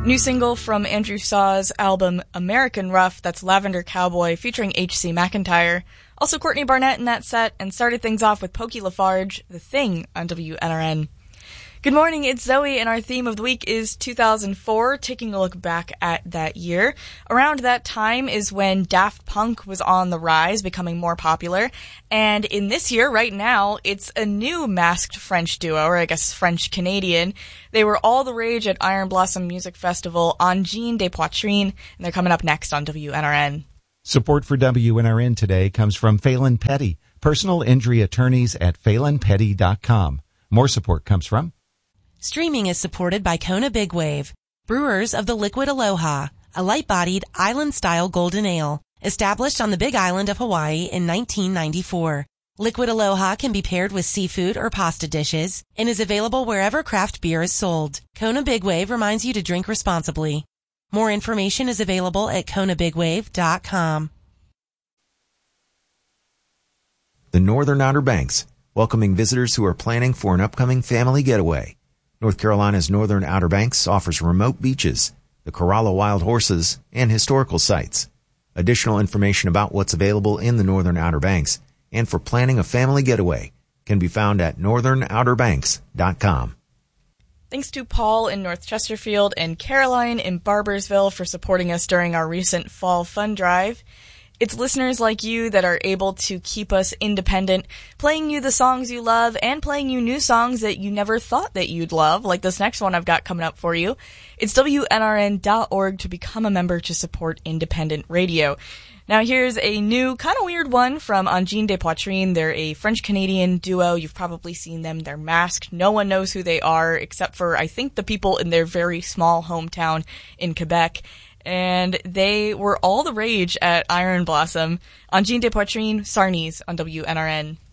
New single from Andrew Saw's album American Rough, that's Lavender Cowboy, featuring H.C. McIntyre. Also Courtney Barnett in that set, and started things off with Pokey Lafarge, The Thing, on WNRN. Good morning, it's Zoe, and our theme of the week is 2004, taking a look back at that year. Around that time is when Daft Punk was on the rise, becoming more popular, and in this year, right now, it's a new masked French duo, or I guess French-Canadian. They were all the rage at Iron Blossom Music Festival, Angine des Poitrines, and they're coming up next on WNRN. Support for WNRN today comes from Phelan Petty, personal injury attorneys at phelanpetty.com. More support comes from Streaming is supported by Kona Big Wave, brewers of the Liquid Aloha, a light-bodied, island-style golden ale, established on the Big Island of Hawaii in 1994. Liquid Aloha can be paired with seafood or pasta dishes and is available wherever craft beer is sold. Kona Big Wave reminds you to drink responsibly. More information is available at konabigwave.com. The Northern Outer Banks, welcoming visitors who are planning for an upcoming family getaway. North Carolina's Northern Outer Banks offers remote beaches, the Corolla Wild Horses, and historical sites. Additional information about what's available in the Northern Outer Banks and for planning a family getaway can be found at northernouterbanks.com. Thanks to Paul in North Chesterfield and Caroline in Barbersville for supporting us during our recent Fall Fund Drive. It's listeners like you that are able to keep us independent, playing you the songs you love and playing you new songs that you never thought that you'd love, like this next one I've got coming up for you. It's WNRN.org to become a member to support independent radio. Now here's a new, kind of weird one from Angine des Poitrines. They're a French-Canadian duo. You've probably seen them. They're masked. No one knows who they are except for, I think, the people in their very small hometown in Quebec. And they were all the rage at Iron Blossom. Angine des Poitrines, Sarnies on WNRN.